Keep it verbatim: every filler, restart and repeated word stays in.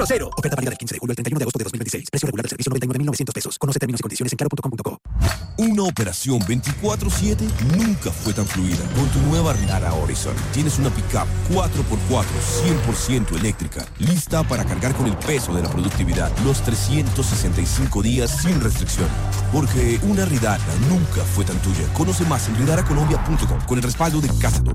Cero. Oferta válida del quince de julio al treinta y uno de agosto de dos mil veintiséis. Precio regular del servicio noventa y nueve mil novecientos pesos. Conoce términos y condiciones en claro punto com punto co. Una operación veinticuatro siete nunca fue tan fluida. Con tu nueva Lara Horizon tienes una pickup cuatro por cuatro cien por ciento eléctrica, lista para cargar con el peso de la productividad los trescientos sesenta y cinco días sin restricción. Porque una Ridara nunca fue tan tuya. Conoce más en ridara colombia punto com con el respaldo de Cazador.